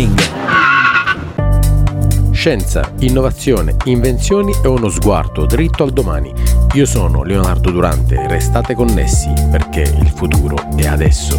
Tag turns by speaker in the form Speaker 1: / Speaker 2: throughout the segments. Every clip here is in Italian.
Speaker 1: Running. Scienza, innovazione, invenzioni e uno sguardo dritto al domani. Io sono Leonardo Durante, restate connessi perché il futuro è adesso.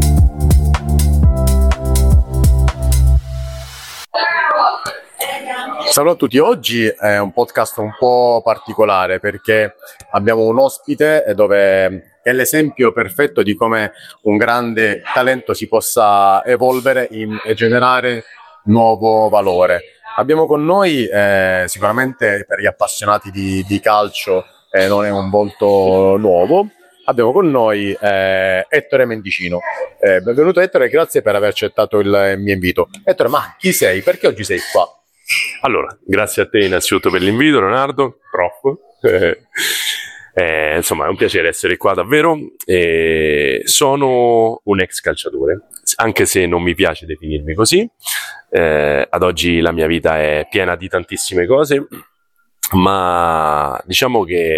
Speaker 2: Salve a tutti, oggi è un podcast un po' particolare perché abbiamo un ospite dove è l'esempio perfetto di come un grande talento si possa evolvere e generare nuovo valore. Abbiamo con noi, sicuramente per gli appassionati di calcio non è un volto nuovo, abbiamo con noi Ettore Mendicino. Benvenuto Ettore, grazie per aver accettato il mio invito. Ettore, ma chi sei? Perché oggi sei qua?
Speaker 3: Allora, grazie a te innanzitutto per l'invito, Leonardo, prof. Insomma, è un piacere essere qua davvero. Sono un ex calciatore, anche se non mi piace definirmi così. Ad oggi la mia vita è piena di tantissime cose, ma diciamo che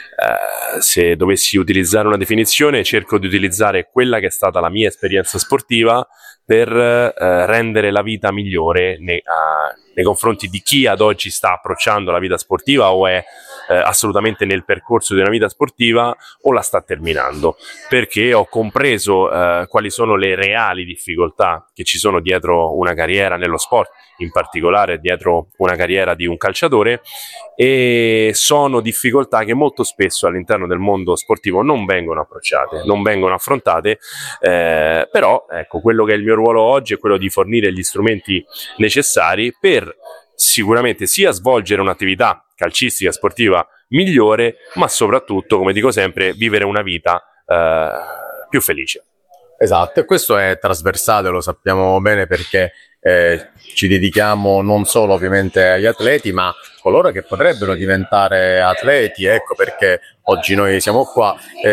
Speaker 3: se dovessi utilizzare una definizione, cerco di utilizzare quella che è stata la mia esperienza sportiva per rendere la vita migliore nei confronti di chi ad oggi sta approcciando la vita sportiva o è assolutamente nel percorso di una vita sportiva o la sta terminando, perché ho compreso quali sono le reali difficoltà che ci sono dietro una carriera nello sport, in particolare dietro una carriera di un calciatore, e sono difficoltà che molto spesso all'interno del mondo sportivo non vengono approcciate, non vengono affrontate, però ecco, quello che è il mio ruolo oggi è quello di fornire gli strumenti necessari per sicuramente sia svolgere un'attività calcistica sportiva migliore, ma soprattutto, come dico sempre, vivere una vita più felice.
Speaker 2: Esatto, e questo è trasversale, lo sappiamo bene perché ci dedichiamo non solo ovviamente agli atleti, ma coloro che potrebbero diventare atleti. Ecco perché oggi noi siamo qua.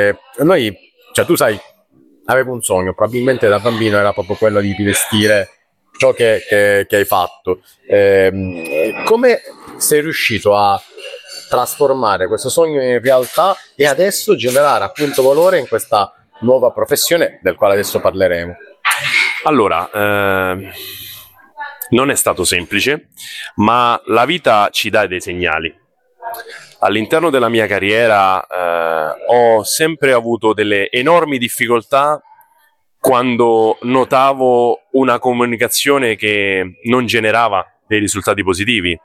Speaker 2: Tu sai, avevo un sogno, probabilmente da bambino era proprio quello di rivestire ciò che hai fatto. Come sei riuscito a trasformare questo sogno in realtà e adesso generare appunto valore in questa nuova professione del quale adesso parleremo?
Speaker 3: Allora, non è stato semplice, ma la vita ci dà dei segnali. All'interno della mia carriera ho sempre avuto delle enormi difficoltà quando notavo una comunicazione che non generava dei risultati positivi.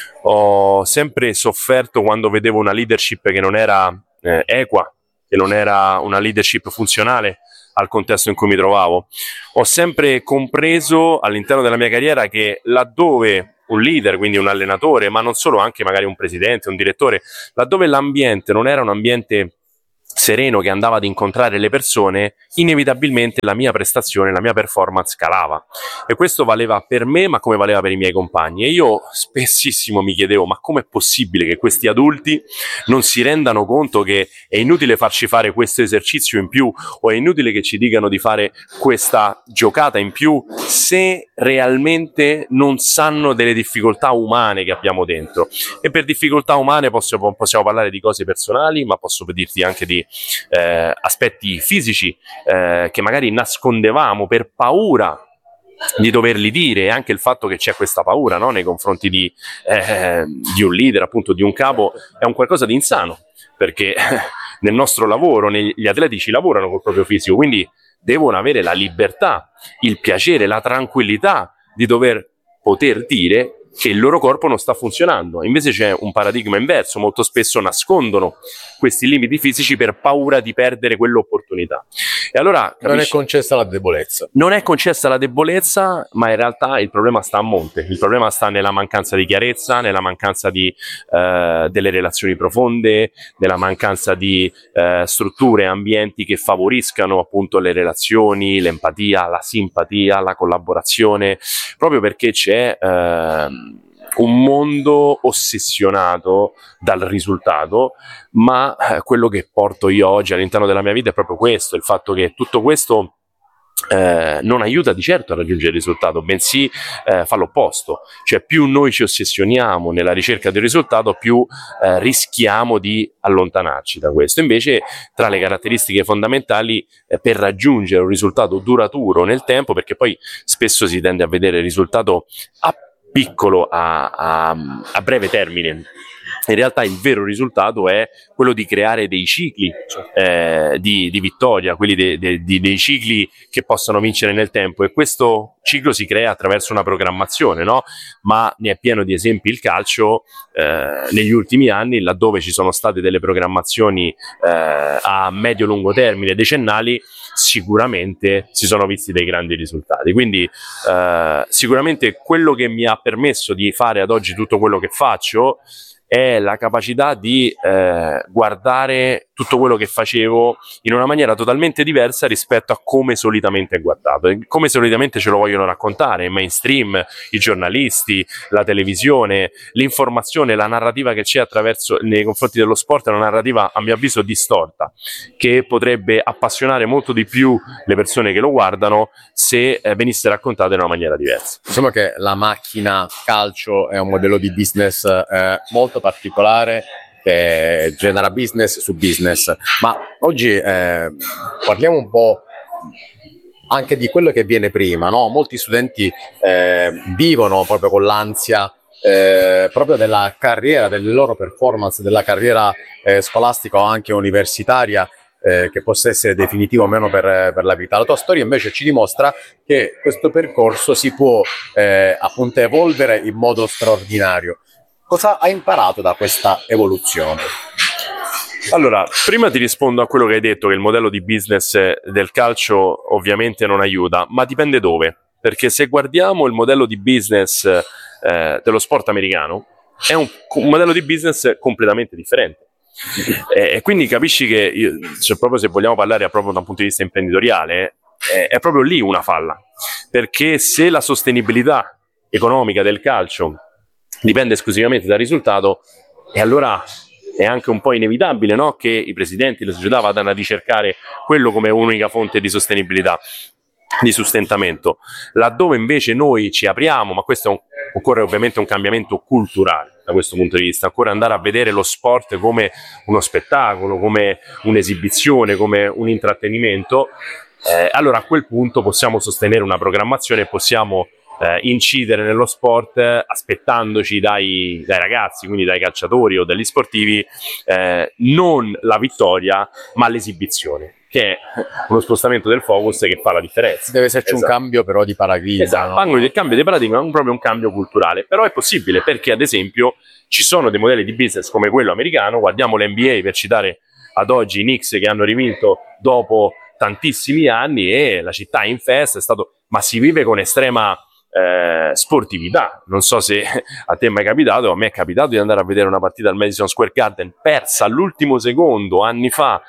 Speaker 3: Ho sempre sofferto quando vedevo una leadership che non era equa, che non era una leadership funzionale al contesto in cui mi trovavo. Ho sempre compreso all'interno della mia carriera che laddove un leader, quindi un allenatore, ma non solo, anche magari un presidente, un direttore, laddove l'ambiente non era un ambiente sereno che andava ad incontrare le persone, inevitabilmente la mia prestazione, la mia performance calava, e questo valeva per me ma come valeva per i miei compagni. E io spessissimo mi chiedevo: ma com'è possibile che questi adulti non si rendano conto che è inutile farci fare questo esercizio in più o è inutile che ci dicano di fare questa giocata in più se realmente non sanno delle difficoltà umane che abbiamo dentro. E per difficoltà umane possiamo parlare di cose personali, ma posso dirti anche di aspetti fisici che magari nascondevamo per paura di doverli dire, e anche il fatto che c'è questa paura, no, nei confronti di un leader, appunto di un capo, è un qualcosa di insano, perché nel nostro lavoro gli atletici lavorano col proprio fisico, quindi devono avere la libertà, il piacere, la tranquillità di poter dire che il loro corpo non sta funzionando. Invece c'è un paradigma inverso: molto spesso nascondono questi limiti fisici per paura di perdere quell'opportunità. E allora
Speaker 2: non è concessa la debolezza.
Speaker 3: Non è concessa la debolezza, ma in realtà il problema sta a monte. Il problema sta nella mancanza di chiarezza, nella mancanza di delle relazioni profonde, nella mancanza di strutture e ambienti che favoriscano appunto le relazioni, l'empatia, la simpatia, la collaborazione, proprio perché c'è un mondo ossessionato dal risultato, ma quello che porto io oggi all'interno della mia vita è proprio questo, il fatto che tutto questo non aiuta di certo a raggiungere il risultato, bensì fa l'opposto. Cioè, più noi ci ossessioniamo nella ricerca del risultato, più rischiamo di allontanarci da questo. Invece, tra le caratteristiche fondamentali per raggiungere un risultato duraturo nel tempo, perché poi spesso si tende a vedere il risultato a piccolo, a breve termine. In realtà il vero risultato è quello di creare dei cicli di vittoria, quelli dei cicli che possano vincere nel tempo, e questo ciclo si crea attraverso una programmazione, no? Ma ne è pieno di esempi il calcio negli ultimi anni, laddove ci sono state delle programmazioni a medio-lungo termine, decennali, sicuramente si sono visti dei grandi risultati. Quindi sicuramente quello che mi ha permesso di fare ad oggi tutto quello che faccio è la capacità di guardare tutto quello che facevo in una maniera totalmente diversa rispetto a come solitamente è guardato, come solitamente ce lo vogliono raccontare il mainstream, i giornalisti, la televisione, l'informazione, la narrativa che c'è attraverso nei confronti dello sport. È una narrativa, a mio avviso, distorta, che potrebbe appassionare molto di più le persone che lo guardano se venisse raccontata in una maniera diversa.
Speaker 2: Diciamo che la macchina calcio è un modello di business molto particolare, che genera business su business, ma oggi parliamo un po' anche di quello che viene prima, no? Molti studenti vivono proprio con l'ansia proprio della carriera, delle loro performance, della carriera scolastica o anche universitaria, che possa essere definitivo o meno per la vita. La tua storia invece ci dimostra che questo percorso si può appunto evolvere in modo straordinario. Cosa hai imparato da questa evoluzione?
Speaker 3: Allora, prima ti rispondo a quello che hai detto, che il modello di business del calcio ovviamente non aiuta, ma dipende dove. Perché se guardiamo il modello di business dello sport americano, è un modello di business completamente differente. E quindi capisci che, cioè, proprio se vogliamo parlare proprio da un punto di vista imprenditoriale, è proprio lì una falla. Perché se la sostenibilità economica del calcio dipende esclusivamente dal risultato, e allora è anche un po' inevitabile, no? Che i presidenti, le società vadano a ricercare quello come unica fonte di sostenibilità, di sostentamento. Laddove invece noi ci apriamo, ma questo occorre ovviamente un cambiamento culturale da questo punto di vista, occorre andare a vedere lo sport come uno spettacolo, come un'esibizione, come un intrattenimento, allora a quel punto possiamo sostenere una programmazione e possiamo incidere nello sport aspettandoci dai ragazzi, quindi dai calciatori o dagli sportivi, non la vittoria ma l'esibizione, che è uno spostamento del focus che fa la differenza.
Speaker 2: Deve esserci un cambio però di paradigma.
Speaker 3: Esatto, no? Il cambio di paradigma è proprio un cambio culturale, però è possibile perché ad esempio ci sono dei modelli di business come quello americano. Guardiamo l'NBA, per citare ad oggi i Knicks, che hanno rivinto dopo tantissimi anni, e la città è in festa, ma si vive con estrema sportività. Non so se a te è mai capitato, a me è capitato di andare a vedere una partita al Madison Square Garden persa all'ultimo secondo anni fa,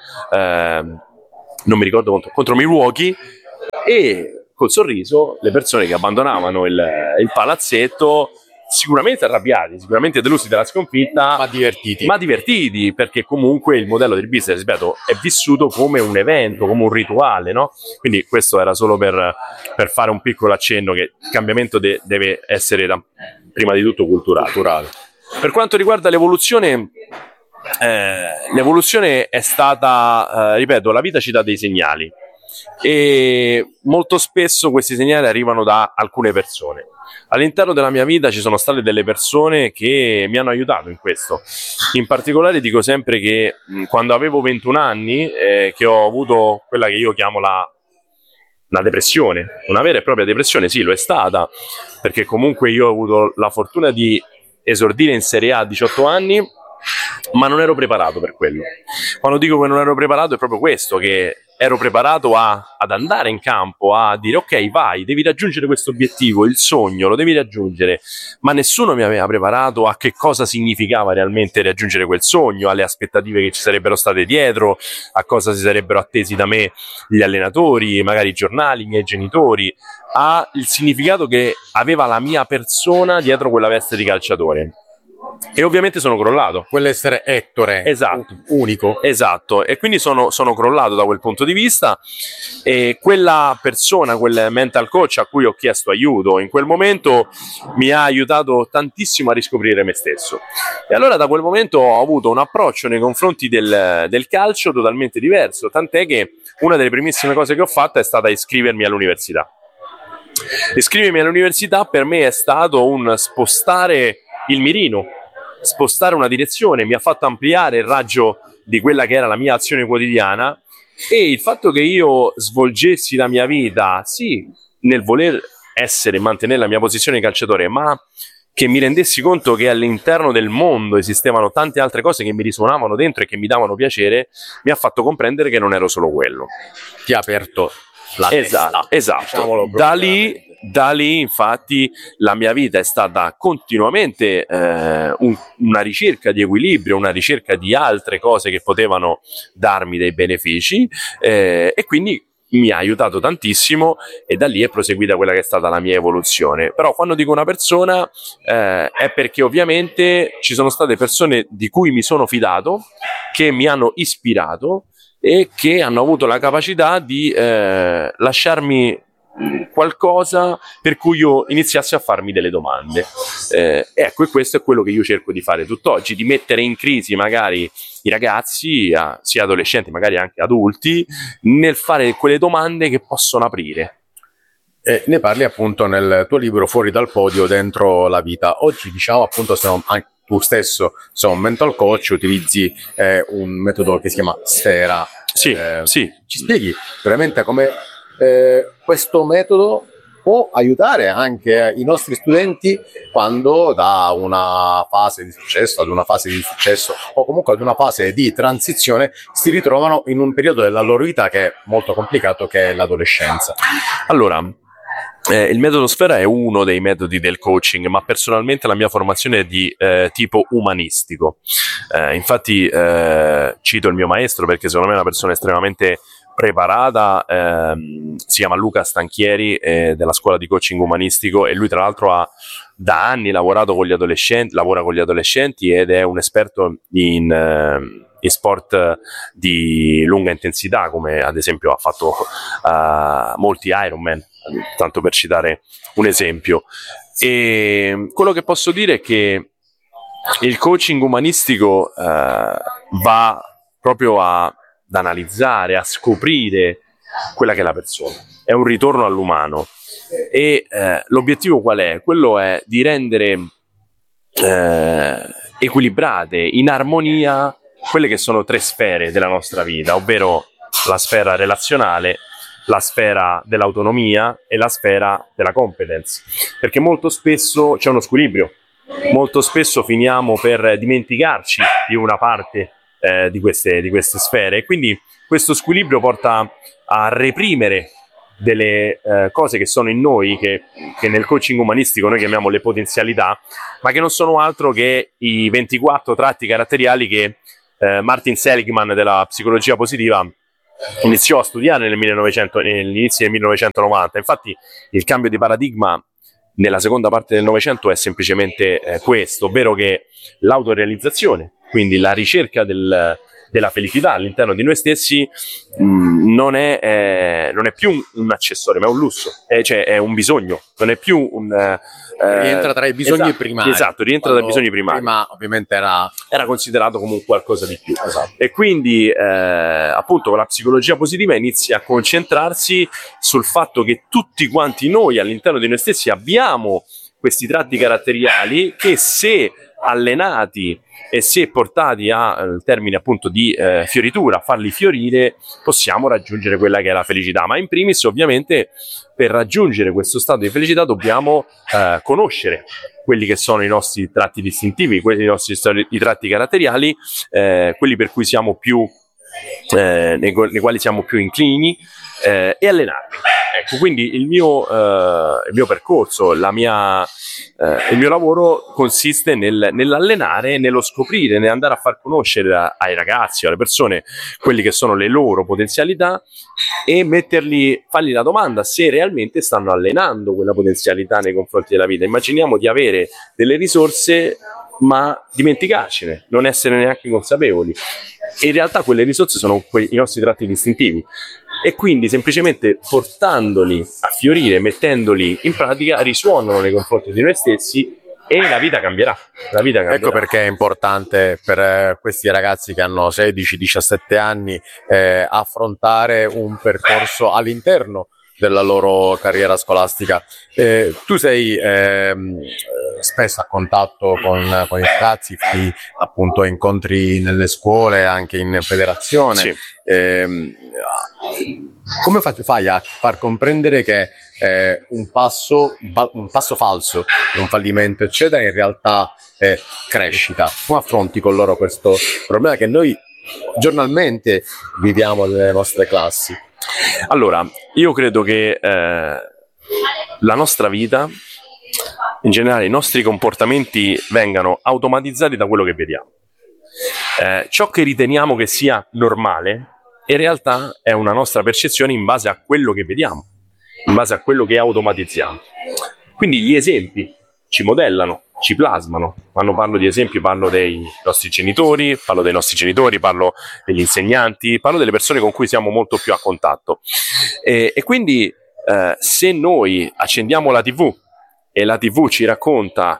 Speaker 3: non mi ricordo contro Milwaukee, e col sorriso le persone che abbandonavano il palazzetto, sicuramente arrabbiati, sicuramente delusi dalla sconfitta, ma divertiti, perché comunque il modello del business, ripeto, è vissuto come un evento, come un rituale, no? Quindi questo era solo per fare un piccolo accenno che il cambiamento deve essere prima di tutto culturale. Per quanto riguarda l'evoluzione è stata, ripeto, la vita ci dà dei segnali e molto spesso questi segnali arrivano da alcune persone. All'interno della mia vita ci sono state delle persone che mi hanno aiutato in questo. In particolare dico sempre che quando avevo 21 anni, che ho avuto quella che io chiamo una depressione, una vera e propria depressione, sì, lo è stata, perché comunque io ho avuto la fortuna di esordire in Serie A a 18 anni, ma non ero preparato per quello. Quando dico che non ero preparato è proprio questo, che ero preparato ad andare in campo, a dire ok, vai, devi raggiungere questo obiettivo, il sogno lo devi raggiungere, ma nessuno mi aveva preparato a che cosa significava realmente raggiungere quel sogno, alle aspettative che ci sarebbero state dietro, a cosa si sarebbero attesi da me gli allenatori, magari i giornali, i miei genitori, al significato che aveva la mia persona dietro quella veste di calciatore. E ovviamente sono crollato.
Speaker 2: Quell'essere Ettore,
Speaker 3: Esatto.
Speaker 2: unico.
Speaker 3: Esatto, e quindi sono crollato da quel punto di vista, e quella persona, quel mental coach a cui ho chiesto aiuto in quel momento mi ha aiutato tantissimo a riscoprire me stesso. E allora da quel momento ho avuto un approccio nei confronti del calcio totalmente diverso, tant'è che una delle primissime cose che ho fatto è stata iscrivermi all'università. Iscrivermi all'università per me è stato un spostare il mirino, spostare una direzione, mi ha fatto ampliare il raggio di quella che era la mia azione quotidiana, e il fatto che io svolgessi la mia vita, sì, nel voler essere e mantenere la mia posizione di calciatore, ma che mi rendessi conto che all'interno del mondo esistevano tante altre cose che mi risuonavano dentro e che mi davano piacere, mi ha fatto comprendere che non ero solo quello.
Speaker 2: Ti ha aperto la testa.
Speaker 3: Esatto. Da lì infatti la mia vita è stata continuamente una ricerca di equilibrio, una ricerca di altre cose che potevano darmi dei benefici, e quindi mi ha aiutato tantissimo, e da lì è proseguita quella che è stata la mia evoluzione. Però quando dico una persona è perché ovviamente ci sono state persone di cui mi sono fidato, che mi hanno ispirato e che hanno avuto la capacità di lasciarmi qualcosa per cui io iniziassi a farmi delle domande. Ecco, e questo è quello che io cerco di fare tutt'oggi, di mettere in crisi magari i ragazzi, sia adolescenti, magari anche adulti, nel fare quelle domande che possono aprire.
Speaker 2: Ne parli appunto nel tuo libro Fuori dal podio, dentro la vita. Oggi diciamo appunto, anche tu stesso sei un mental coach, utilizzi un metodo che si chiama Sfera.
Speaker 3: Sì.
Speaker 2: Ci spieghi veramente come questo metodo può aiutare anche i nostri studenti quando da una fase di successo ad una fase di successo, o comunque ad una fase di transizione, si ritrovano in un periodo della loro vita che è molto complicato, che è l'adolescenza.
Speaker 3: Allora, il metodo Sfera è uno dei metodi del coaching, ma personalmente la mia formazione è di tipo umanistico. Infatti cito il mio maestro perché secondo me è una persona estremamente preparata, si chiama Luca Stanchieri, della scuola di coaching umanistico, e lui tra l'altro da anni lavorato con gli adolescenti, lavora con gli adolescenti ed è un esperto in sport di lunga intensità, come ad esempio ha fatto molti Ironman, tanto per citare un esempio. E quello che posso dire è che il coaching umanistico va proprio ad analizzare, a scoprire quella che è la persona, è un ritorno all'umano, e l'obiettivo qual è? Quello è di rendere equilibrate, in armonia, quelle che sono 3 sfere della nostra vita, ovvero la sfera relazionale, la sfera dell'autonomia e la sfera della competence, perché molto spesso c'è uno squilibrio, molto spesso finiamo per dimenticarci di una parte di queste sfere, e quindi questo squilibrio porta a reprimere delle cose che sono in noi, che nel coaching umanistico noi chiamiamo le potenzialità, ma che non sono altro che i 24 tratti caratteriali che Martin Seligman della psicologia positiva iniziò a studiare nell'inizio del 1990. Infatti il cambio di paradigma nella seconda parte del Novecento è semplicemente questo, ovvero che l'autorealizzazione, quindi la ricerca della felicità all'interno di noi stessi, non è più un accessorio, ma è un lusso, cioè è un bisogno, non è più un...
Speaker 2: rientra tra i bisogni primari.
Speaker 3: Esatto, rientra tra i bisogni primari.
Speaker 2: Prima ovviamente era
Speaker 3: considerato come un qualcosa di più.
Speaker 2: Esatto.
Speaker 3: E quindi appunto con la psicologia positiva inizia a concentrarsi sul fatto che tutti quanti noi all'interno di noi stessi abbiamo questi tratti caratteriali che, se allenati e se portati al termine appunto di fioritura, farli fiorire, possiamo raggiungere quella che è la felicità. Ma in primis ovviamente per raggiungere questo stato di felicità dobbiamo conoscere quelli che sono i nostri tratti distintivi, quelli i tratti caratteriali, quelli per cui siamo più nei quali siamo più inclini, e allenarli. Ecco, quindi il mio percorso, il mio lavoro consiste nell'allenare, nello scoprire, nell'andare a far conoscere ai ragazzi, alle persone, quelli che sono le loro potenzialità, e fargli la domanda se realmente stanno allenando quella potenzialità nei confronti della vita. Immaginiamo di avere delle risorse ma dimenticarcene, non essere neanche consapevoli. E in realtà quelle risorse sono i nostri tratti distintivi, e quindi semplicemente portandoli a fiorire, mettendoli in pratica, risuonano nei confronti di noi stessi, e la vita cambierà.
Speaker 2: Ecco perché è importante per questi ragazzi che hanno 16-17 anni affrontare un percorso all'interno della loro carriera scolastica. Tu sei spesso a contatto con i ragazzi, fai appunto incontri nelle scuole, anche in federazione.
Speaker 3: Sì.
Speaker 2: Come fai a far comprendere che un passo falso, un fallimento, eccetera, in realtà è crescita? Come affronti con loro questo problema che noi giornalmente viviamo nelle nostre classi?
Speaker 3: Allora, io credo che la nostra vita, in generale i nostri comportamenti, vengano automatizzati da quello che vediamo. Ciò che riteniamo che sia normale, in realtà è una nostra percezione in base a quello che vediamo, in base a quello che automatizziamo. Quindi gli esempi ci modellano, ci plasmano. Quando parlo di esempi parlo dei nostri genitori, parlo degli insegnanti, parlo delle persone con cui siamo molto più a contatto. E quindi se noi accendiamo la TV e la TV ci racconta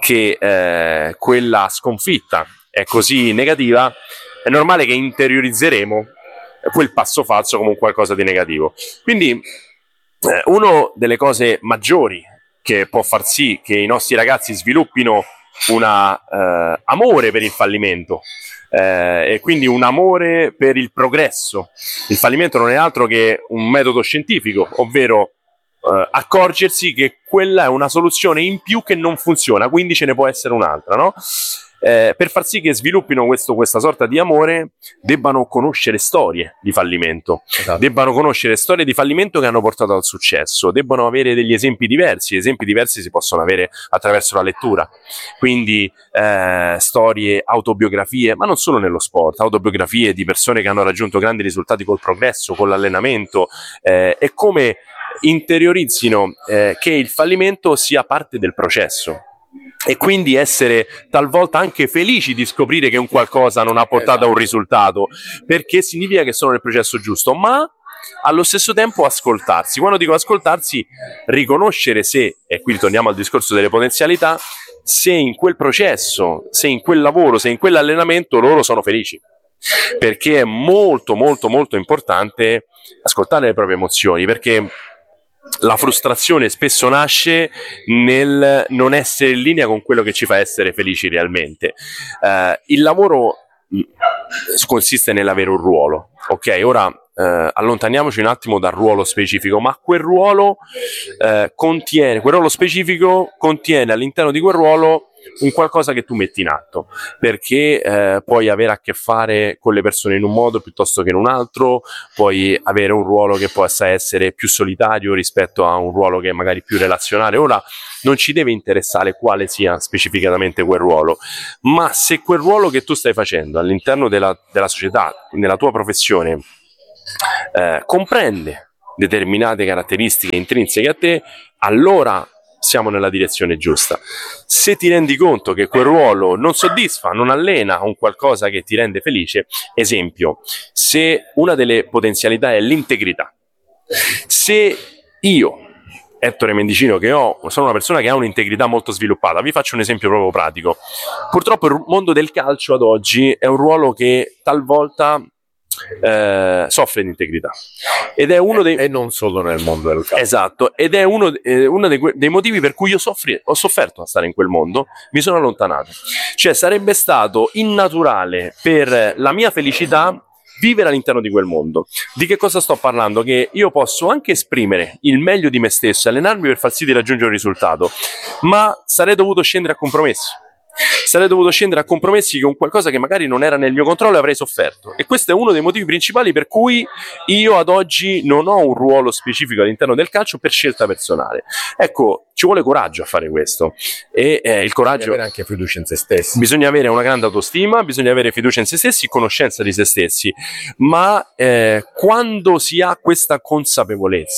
Speaker 3: che quella sconfitta è così negativa, è normale che interiorizzeremo quel passo falso come un qualcosa di negativo. Quindi una delle cose maggiori che può far sì che i nostri ragazzi sviluppino un amore per il fallimento, e quindi un amore per il progresso. Il fallimento non è altro che un metodo scientifico, ovvero accorgersi che quella è una soluzione in più che non funziona, quindi ce ne può essere un'altra, no? Per far sì che sviluppino questa sorta di amore, debbano conoscere storie di fallimento,
Speaker 2: Esatto.
Speaker 3: Debbano conoscere storie di fallimento che hanno portato al successo, debbano avere degli esempi diversi. Esempi diversi si possono avere attraverso la lettura, quindi storie, autobiografie, ma non solo nello sport, autobiografie di persone che hanno raggiunto grandi risultati col progresso, con l'allenamento, e come interiorizzino che il fallimento sia parte del processo, e quindi essere talvolta anche felici di scoprire che un qualcosa non ha portato a un risultato, perché significa che sono nel processo giusto, ma allo stesso tempo ascoltarsi. Quando dico ascoltarsi, riconoscere se, e qui torniamo al discorso delle potenzialità, se in quel processo, se in quel lavoro, se in quell'allenamento loro sono felici, perché è molto molto molto importante ascoltare le proprie emozioni, perché la frustrazione spesso nasce nel non essere in linea con quello che ci fa essere felici realmente. Il lavoro consiste nell'avere un ruolo, ok? Ora allontaniamoci un attimo dal ruolo specifico, ma quel ruolo specifico contiene all'interno di quel ruolo un qualcosa che tu metti in atto, perché puoi avere a che fare con le persone in un modo piuttosto che in un altro, puoi avere un ruolo che possa essere più solitario rispetto a un ruolo che è magari più relazionale. Ora non ci deve interessare quale sia specificatamente quel ruolo, ma se quel ruolo che tu stai facendo all'interno della società, nella tua professione, comprende determinate caratteristiche intrinseche a te, allora siamo nella direzione giusta. Se ti rendi conto che quel ruolo non soddisfa, non allena un qualcosa che ti rende felice, esempio, se una delle potenzialità è l'integrità, se io, Ettore Mendicino, sono una persona che ha un'integrità molto sviluppata, vi faccio un esempio proprio pratico. Purtroppo il mondo del calcio ad oggi è un ruolo che talvolta soffre di integrità, ed è uno dei,
Speaker 2: e non solo nel mondo del calcio.
Speaker 3: Esatto, ed è uno dei motivi per cui ho sofferto a stare in quel mondo, mi sono allontanato. Cioè sarebbe stato innaturale per la mia felicità vivere all'interno di quel mondo. Di che cosa sto parlando? Che io posso anche esprimere il meglio di me stesso, allenarmi per far sì di raggiungere un risultato, ma sarei dovuto scendere a compromessi. Sarei dovuto scendere a compromessi con qualcosa che magari non era nel mio controllo e avrei sofferto. E questo è uno dei motivi principali per cui io ad oggi non ho un ruolo specifico all'interno del calcio per scelta personale. Ecco, ci vuole coraggio a fare questo, e il coraggio,
Speaker 2: bisogna avere anche fiducia in se stessi.
Speaker 3: Bisogna avere una grande autostima, bisogna avere fiducia in se stessi, conoscenza di se stessi, ma quando si ha questa consapevolezza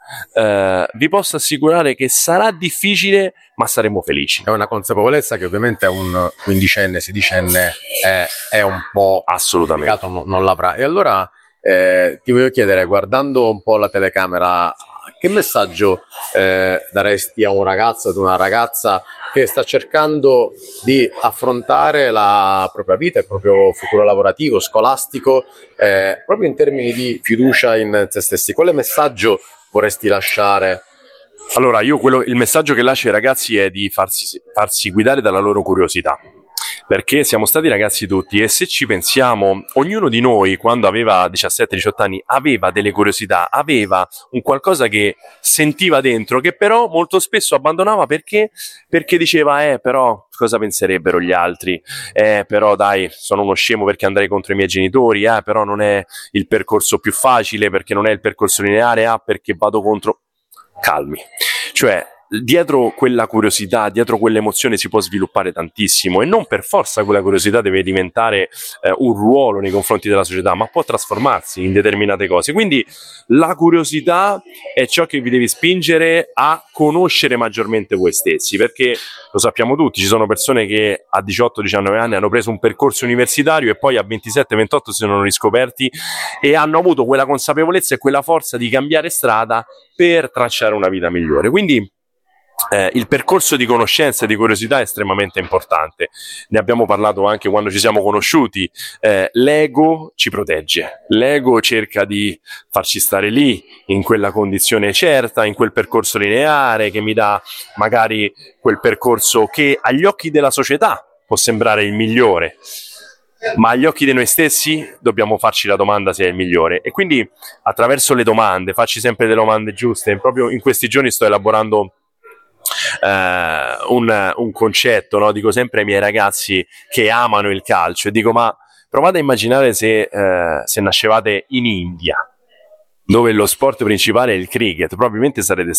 Speaker 3: vi posso assicurare che sarà difficile, ma saremo felici.
Speaker 2: È una consapevolezza che ovviamente un quindicenne, sedicenne è un po'
Speaker 3: assolutamente
Speaker 2: non l'avrà. E allora ti voglio chiedere, guardando un po' la telecamera, che messaggio daresti a un ragazzo, ad una ragazza che sta cercando di affrontare la propria vita, il proprio futuro lavorativo, scolastico, proprio in termini di fiducia in se stessi? Quale messaggio vorresti lasciare?
Speaker 3: Allora, il messaggio che lascio ai ragazzi è di farsi guidare dalla loro curiosità, perché siamo stati ragazzi tutti, e se ci pensiamo, ognuno di noi quando aveva 17-18 anni aveva delle curiosità, aveva un qualcosa che sentiva dentro, che però molto spesso abbandonava perché diceva però cosa penserebbero gli altri, però dai, sono uno scemo perché andrei contro i miei genitori, però non è il percorso più facile, perché non è il percorso lineare, perché vado contro. Calmi, cioè dietro quella curiosità, dietro quell'emozione si può sviluppare tantissimo, e non per forza quella curiosità deve diventare un ruolo nei confronti della società, ma può trasformarsi in determinate cose. Quindi la curiosità è ciò che vi deve spingere a conoscere maggiormente voi stessi, perché lo sappiamo tutti, ci sono persone che a 18-19 anni hanno preso un percorso universitario e poi a 27-28 si sono riscoperti e hanno avuto quella consapevolezza e quella forza di cambiare strada per tracciare una vita migliore. Quindi il percorso di conoscenza e di curiosità è estremamente importante. Ne abbiamo parlato anche quando ci siamo conosciuti. L'ego ci protegge, l'ego cerca di farci stare lì, in quella condizione certa, in quel percorso lineare che mi dà magari quel percorso che agli occhi della società può sembrare il migliore, ma agli occhi di noi stessi dobbiamo farci la domanda se è il migliore. E quindi attraverso le domande, facci sempre delle domande giuste. Proprio in questi giorni sto elaborando un concetto, no? Dico sempre ai miei ragazzi che amano il calcio, e dico: ma provate a immaginare se nascevate in India, dove lo sport principale è il cricket, probabilmente sarete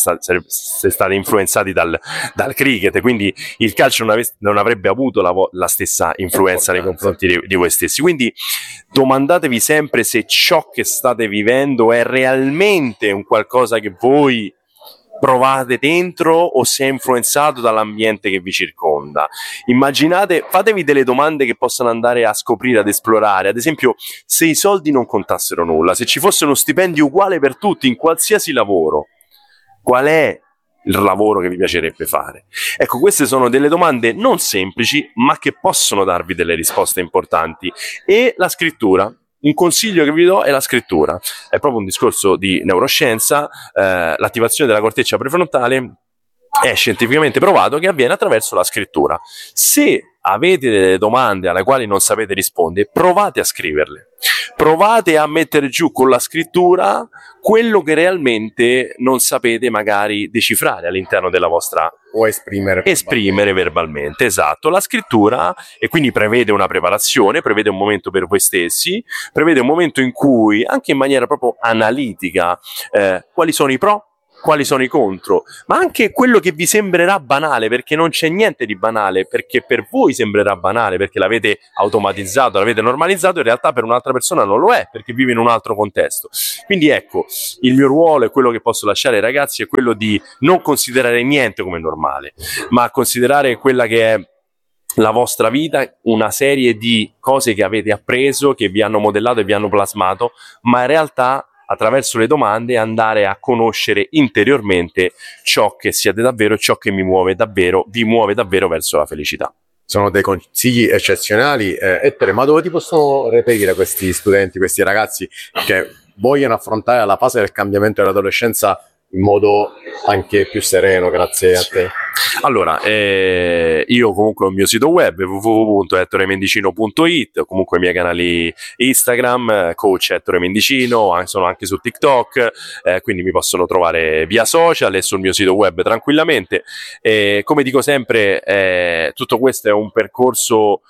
Speaker 3: stati influenzati dal cricket, quindi il calcio non avrebbe avuto la stessa influenza nei confronti di voi stessi. Quindi domandatevi sempre se ciò che state vivendo è realmente un qualcosa che voi provate dentro o se è influenzato dall'ambiente che vi circonda. Immaginate, fatevi delle domande che possano andare a scoprire, ad esplorare. Ad esempio, se i soldi non contassero nulla, se ci fosse uno stipendio uguale per tutti in qualsiasi lavoro, qual è il lavoro che vi piacerebbe fare? Ecco, queste sono delle domande non semplici, ma che possono darvi delle risposte importanti. E la scrittura. Un consiglio che vi do è la scrittura. È proprio un discorso di neuroscienza. L'attivazione della corteccia prefrontale è scientificamente provato che avviene attraverso la scrittura. Se avete delle domande alle quali non sapete rispondere, provate a scriverle. Provate a mettere giù con la scrittura quello che realmente non sapete magari decifrare all'interno della vostra
Speaker 2: o esprimere
Speaker 3: verbalmente. Esatto, la scrittura, e quindi prevede una preparazione, prevede un momento per voi stessi, prevede un momento in cui anche in maniera proprio analitica quali sono i pro, quali sono i contro, ma anche quello che vi sembrerà banale, perché non c'è niente di banale, perché per voi sembrerà banale perché l'avete automatizzato, l'avete normalizzato, in realtà per un'altra persona non lo è, perché vive in un altro contesto. Quindi ecco, il mio ruolo e quello che posso lasciare ai ragazzi è quello di non considerare niente come normale, ma considerare quella che è la vostra vita, una serie di cose che avete appreso, che vi hanno modellato e vi hanno plasmato, ma in realtà attraverso le domande andare a conoscere interiormente ciò che siete davvero, ciò che vi muove davvero verso la felicità.
Speaker 2: Sono dei consigli eccezionali. Ettore, ma dove ti possono reperire questi studenti, questi ragazzi che vogliono affrontare la fase del cambiamento dell'adolescenza in modo anche più sereno, grazie a te?
Speaker 3: Allora, io comunque ho il mio sito web www.ettoremendicino.it, comunque i miei canali Instagram, coach Ettore Mendicino, sono anche su TikTok, quindi mi possono trovare via social e sul mio sito web tranquillamente. Come dico sempre, tutto questo è un percorso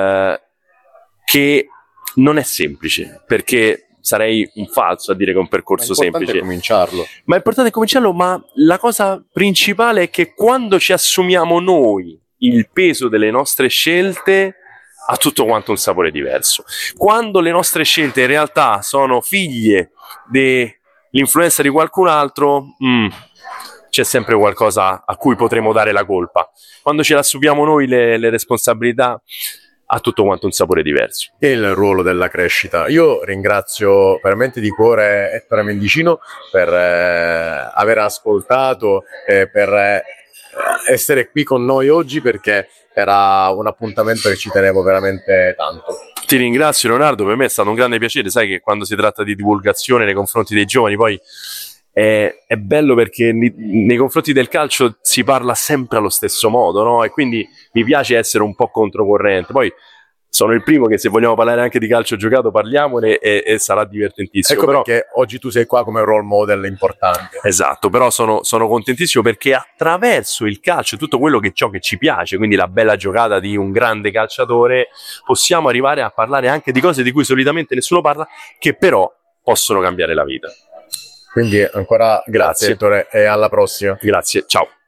Speaker 3: che non è semplice, perché sarei un falso a dire che è un percorso semplice.
Speaker 2: Cominciarlo.
Speaker 3: Ma è importante cominciarlo, ma la cosa principale è che quando ci assumiamo noi il peso delle nostre scelte, ha tutto quanto un sapore diverso. Quando le nostre scelte in realtà sono figlie l'influenza di qualcun altro, c'è sempre qualcosa a cui potremo dare la colpa. Quando ce l'assumiamo noi le responsabilità, ha tutto quanto un sapore diverso.
Speaker 2: E il ruolo della crescita. Io ringrazio veramente di cuore Ettore Mendicino per aver ascoltato e per essere qui con noi oggi, perché era un appuntamento che ci tenevo veramente tanto.
Speaker 3: Ti ringrazio Leonardo, per me è stato un grande piacere. Sai che quando si tratta di divulgazione nei confronti dei giovani poi è bello, perché nei confronti del calcio si parla sempre allo stesso modo, no? E quindi mi piace essere un po' controcorrente. Poi sono il primo che, se vogliamo parlare anche di calcio giocato, parliamone e sarà divertentissimo.
Speaker 2: Ecco
Speaker 3: però,
Speaker 2: perché oggi tu sei qua come role model importante.
Speaker 3: Esatto, però sono contentissimo, perché attraverso il calcio, tutto ciò che ci piace, quindi la bella giocata di un grande calciatore, possiamo arrivare a parlare anche di cose di cui solitamente nessuno parla, che però possono cambiare la vita.
Speaker 2: Quindi ancora grazie Ettore, e alla prossima.
Speaker 3: Grazie, ciao.